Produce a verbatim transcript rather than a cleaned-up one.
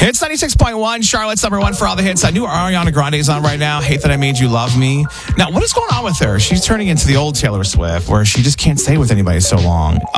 It's ninety-six point one, Charlotte's number one for all the hits. I knew Ariana Grande is on right now. Hate That I Made You Love Me. Now, what is going on with her? She's turning into the old Taylor Swift, where she just can't stay with anybody so long.